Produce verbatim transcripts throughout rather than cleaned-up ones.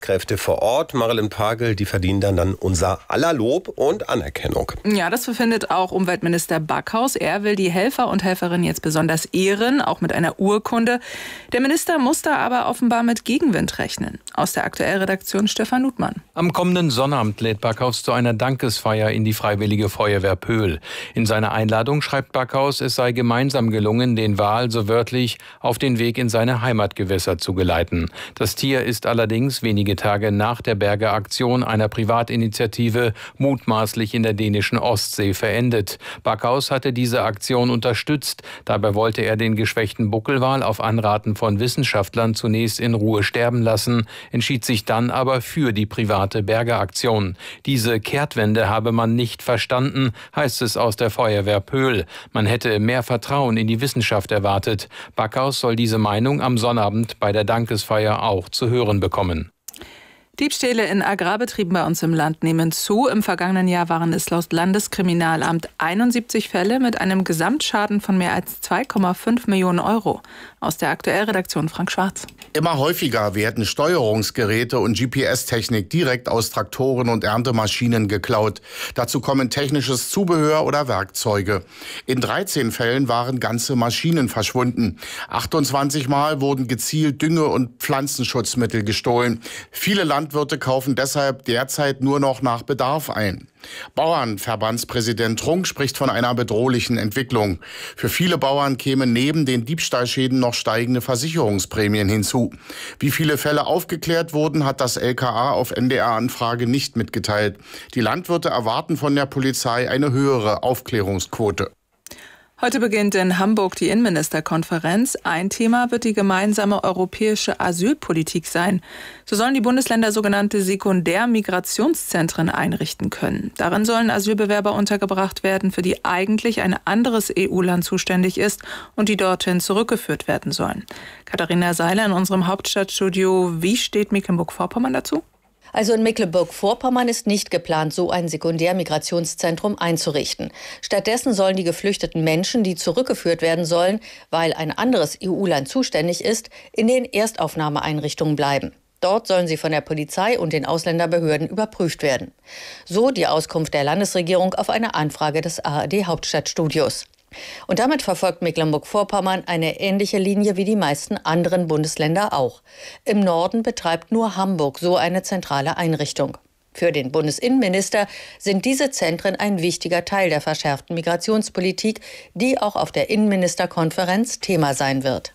Kräfte vor Ort, Marilyn Pagel, die verdienen dann, dann unser aller Lob und Anerkennung. Ja, das befindet auch Umweltminister Backhaus. Er will die Helfer und Helferinnen jetzt besonders ehren, auch mit einer Urkunde. Der Minister muss da aber offenbar mit Gegenwind rechnen. Aus der Aktuellredaktion Stefan Nutmann. Am kommenden Sonnabend lädt Backhaus zu einer Dankesfeier in die Freiwillige Feuerwehr Pöhl. In seiner Einladung schreibt Backhaus, es sei gemeinsam gelungen, den Wal so wörtlich auf den Weg in seine Heimatgewässer zu geleiten. Das Tier ist allerdings wenige Tage nach der Bergeaktion einer Privatinitiative mutmaßlich in der dänischen Ostsee verendet. Backhaus hatte diese Aktion unterstützt. Dabei wollte er den geschwächten Buckelwal auf Anraten von Wissenschaftlern zunächst in Ruhe sterben lassen, entschied sich dann aber für die private Bergeaktion. Diese Kehrtwende habe man nicht verstanden, heißt es aus der Feuerwehr Pöhl. Man hätte mehr Vertrauen in die Wissenschaft erwartet. Backhaus soll diese Meinung am Sonnabend bei der Dankesfeier auch zu hören bekommen. Diebstähle in Agrarbetrieben bei uns im Land nehmen zu. Im vergangenen Jahr waren es laut Landeskriminalamt einundsiebzig Fälle mit einem Gesamtschaden von mehr als zwei Komma fünf Millionen Euro. Aus der Aktuellredaktion Frank Schwarz. Immer häufiger werden Steuerungsgeräte und G P S-Technik direkt aus Traktoren und Erntemaschinen geklaut. Dazu kommen technisches Zubehör oder Werkzeuge. In dreizehn Fällen waren ganze Maschinen verschwunden. achtundzwanzig Mal wurden gezielt Dünge- und Pflanzenschutzmittel gestohlen. Viele Landwirte kaufen deshalb derzeit nur noch nach Bedarf ein. Bauernverbandspräsident Trunk spricht von einer bedrohlichen Entwicklung. Für viele Bauern kämen neben den Diebstahlschäden noch steigende Versicherungsprämien hinzu. Wie viele Fälle aufgeklärt wurden, hat das L K A auf N D R-Anfrage nicht mitgeteilt. Die Landwirte erwarten von der Polizei eine höhere Aufklärungsquote. Heute beginnt in Hamburg die Innenministerkonferenz. Ein Thema wird die gemeinsame europäische Asylpolitik sein. So sollen die Bundesländer sogenannte Sekundärmigrationszentren einrichten können. Darin sollen Asylbewerber untergebracht werden, für die eigentlich ein anderes E U-Land zuständig ist und die dorthin zurückgeführt werden sollen. Katharina Seiler in unserem Hauptstadtstudio. Wie steht Mecklenburg-Vorpommern dazu? Also in Mecklenburg-Vorpommern ist nicht geplant, so ein Sekundärmigrationszentrum einzurichten. Stattdessen sollen die geflüchteten Menschen, die zurückgeführt werden sollen, weil ein anderes E U-Land zuständig ist, in den Erstaufnahmeeinrichtungen bleiben. Dort sollen sie von der Polizei und den Ausländerbehörden überprüft werden. So die Auskunft der Landesregierung auf eine Anfrage des A R D-Hauptstadtstudios. Und damit verfolgt Mecklenburg-Vorpommern eine ähnliche Linie wie die meisten anderen Bundesländer auch. Im Norden betreibt nur Hamburg so eine zentrale Einrichtung. Für den Bundesinnenminister sind diese Zentren ein wichtiger Teil der verschärften Migrationspolitik, die auch auf der Innenministerkonferenz Thema sein wird.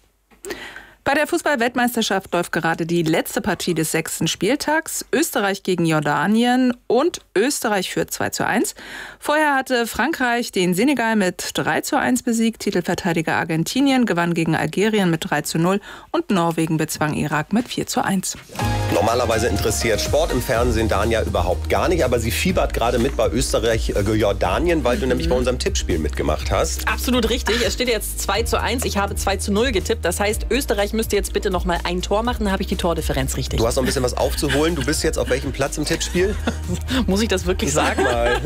Bei der Fußball-Weltmeisterschaft läuft gerade die letzte Partie des sechsten Spieltags. Österreich gegen Jordanien und Österreich führt zwei zu eins. Vorher hatte Frankreich den Senegal mit drei zu eins besiegt. Titelverteidiger Argentinien gewann gegen Algerien mit drei zu null und Norwegen bezwang Irak mit vier zu eins. Normalerweise interessiert Sport im Fernsehen Dania überhaupt gar nicht, aber sie fiebert gerade mit bei Österreich-Jordanien, weil du nämlich bei unserem Tippspiel mitgemacht hast. Absolut richtig. Es steht jetzt zwei zu eins. Ich habe zwei zu null getippt. Das heißt, Österreich müsste jetzt bitte noch mal ein Tor machen, dann habe ich die Tordifferenz richtig. Du hast noch ein bisschen was aufzuholen. Du bist jetzt auf welchem Platz im Tippspiel? Muss ich das wirklich sagen? Sag mal.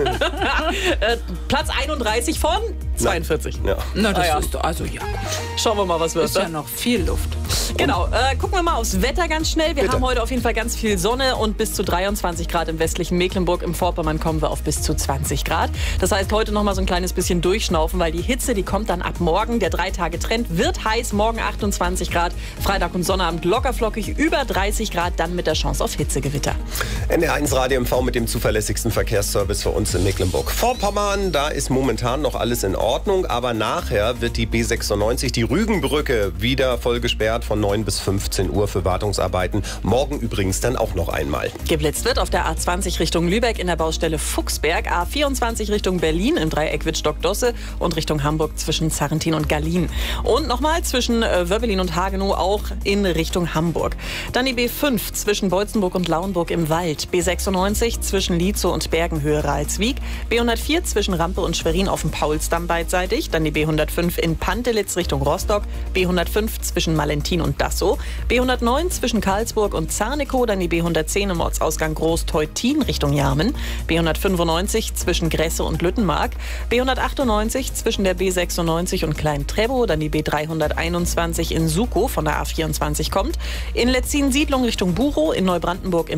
äh, Platz einunddreißig von zweiundvierzig. Ja. Na, das ah, ja. ist also ja gut. Schauen wir mal, was wird. Ist ja noch viel Luft. Genau, äh, gucken wir mal aufs Wetter ganz schnell. Wir Bitte. haben heute auf jeden Fall ganz viel Sonne und bis zu dreiundzwanzig Grad im westlichen Mecklenburg. Im Vorpommern kommen wir auf bis zu zwanzig Grad. Das heißt, heute noch mal so ein kleines bisschen durchschnaufen, weil die Hitze, die kommt dann ab morgen. Der Drei-Tage-Trend wird heiß. Morgen achtundzwanzig Grad, Freitag und Sonnabend lockerflockig über dreißig Grad, dann mit der Chance auf Hitzegewitter. N R eins Radio M V mit dem zuverlässigsten Verkehrsservice für uns in Mecklenburg-Vorpommern. Da ist momentan noch alles in Ordnung, aber nachher wird die B sechsundneunzig, die Rügenbrücke, wieder voll gesperrt von neun bis fünfzehn Uhr für Wartungsarbeiten. Morgen übrigens dann auch noch einmal. Geblitzt wird auf der A zwanzig Richtung Lübeck in der Baustelle Fuchsberg, A vierundzwanzig Richtung Berlin im Dreieck Wittstock-Dosse und Richtung Hamburg zwischen Zarrentin und Gallien. Und nochmal zwischen äh, Wöbbelin und Hagenow auch in Richtung Hamburg. Dann die B fünf zwischen Beutzenburg und Lauenburg im Wald, B sechsundneunzig zwischen Lietzow und Bergenhöhe Ralswiek, B hundertvier zwischen Rampe und Schwerin auf dem Paulsdamm beidseitig, dann die B hundertfünf in Pantelitz Richtung Rostock, B hundertfünf zwischen Malentin und Dassow, B hundertneun zwischen Karlsburg und Zarnekow, dann die B hundertzehn im Ortsausgang Groß-Teutin Richtung Jarmen, B hundertfünfundneunzig zwischen Grässe und Lüttenmark, B hundertachtundneunzig zwischen der B sechsundneunzig und Klein-Trebow, dann die B dreihunderteinundzwanzig in Sukow von der A vierundzwanzig kommt, in Letzin-Siedlung Richtung Buchow, in Neubrandenburg im